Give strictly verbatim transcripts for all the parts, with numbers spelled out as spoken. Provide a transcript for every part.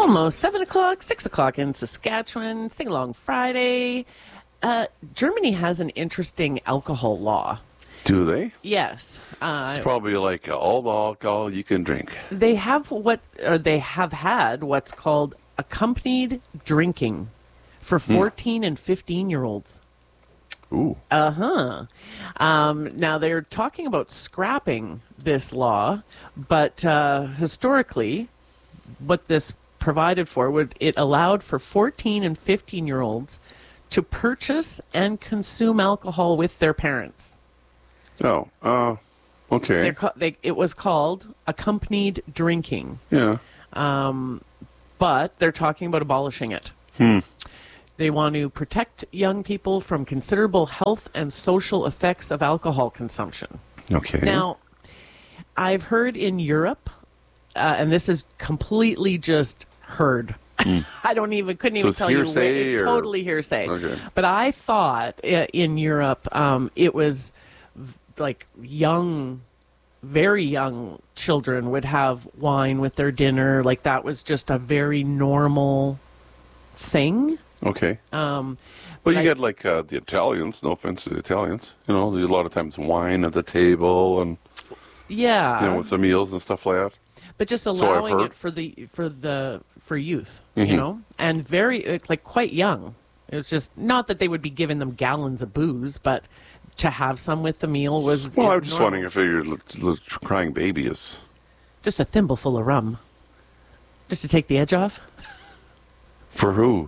Almost seven o'clock, six o'clock in Saskatchewan. Sing Along Friday. Uh, Germany has an interesting alcohol law. Do they? Yes. Uh, It's probably like all the alcohol you can drink. they have what, or they have had what's called accompanied drinking for fourteen and fifteen year olds. Ooh. Uh-huh. Um, now, they're talking about scrapping this law, but uh, historically, what this provided for, would it allowed for fourteen and fifteen year olds to purchase and consume alcohol with their parents. Oh, uh, okay. They're ca- they, it was called accompanied drinking, Yeah. but they're talking about abolishing it. Hmm. They want to protect young people from considerable health and social effects of alcohol consumption. Okay. Now, I've heard in Europe, uh, and this is completely just heard. I don't even couldn't So even it's tell you. hearsay Wh- or- totally hearsay. Okay. But I thought uh, in Europe um, it was v- like young, very young children would have wine with their dinner. Like that was just a very normal thing. Okay. Um, Well, you I- get like uh, the Italians. No offense to the Italians. You know, there's a lot of times wine at the table and yeah. you know with the meals and stuff like that. But just I've allowing heard. it for the for the for youth, Mhm. you know, and very uh, like quite young. It was just not that they would be giving them gallons of booze, but to have some with the meal was. Well, is I'm just normal. wondering if your little, little crying baby is. Just a thimbleful of rum, just to take the edge off. For who?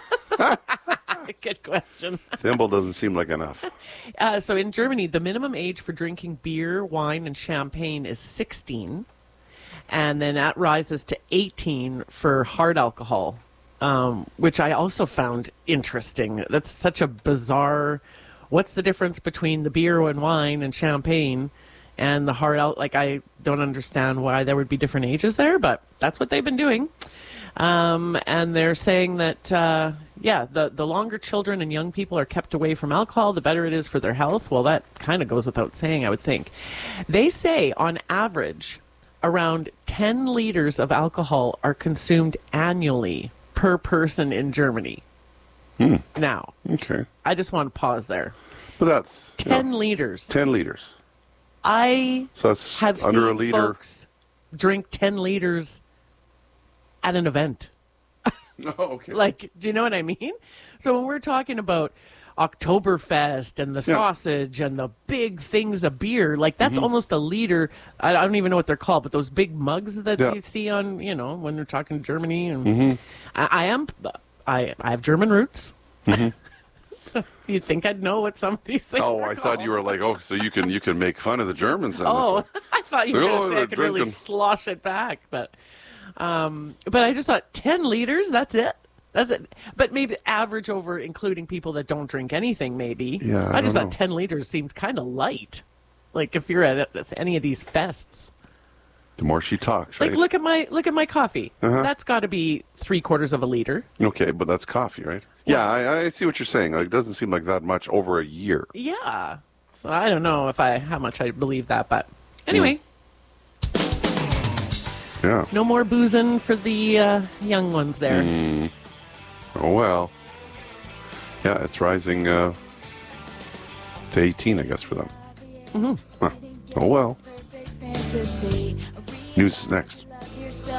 Good question. Thimble doesn't seem like enough. Uh, so in Germany, the minimum age for drinking beer, wine, and champagne is sixteen. And then that rises to eighteen for hard alcohol, um, which I also found interesting. That's such a bizarre. What's the difference between the beer and wine and champagne and the hard al? Like, I don't understand why there would be different ages there, but that's what they've been doing. Um, and they're saying that, uh, yeah, the, the longer children and young people are kept away from alcohol, the better it is for their health. Well, that kind of goes without saying, I would think. They say, on average, around ten liters of alcohol are consumed annually per person in Germany. Hmm. Now, Okay. I just want to pause there. But that's you ten know, liters. ten liters. I So that's have under seen a liter. folks drink ten liters at an event. Oh, okay. Like, do you know what I mean? So when we're talking about Oktoberfest and the Yeah. sausage and the big things of beer, like that's Mm-hmm. almost a liter. I, I don't even know what they're called, but those big mugs that Yeah. you see on, you know, when we're talking Germany. And I, I am, I, I have German roots. So you'd think I'd know what some of these things Oh, are I thought you called. were like, oh, so you can you can make fun of the Germans. Then. Oh, I thought you were Oh, going to say I they're could really drinking. slosh it back, but um, but I just thought ten liters. That's it. That's it. But maybe average over, including people that don't drink anything. Maybe. Yeah, I I just don't thought know. ten liters seemed kind of light. Like if you're at any of these fests, The more she talks, right? like look at my look at my coffee. Uh-huh. That's got to be three quarters of a liter. Okay, but that's coffee, right? Yeah, I, I see what you're saying. Like, it doesn't seem like that much over a year. Yeah. So I don't know if I how much I believe that, but anyway. Yeah. No more boozing for the uh, young ones there. Mm. Oh, well. Yeah, it's rising uh, to eighteen, I guess, for them. Mm-hmm. Huh. Oh, well. News is next.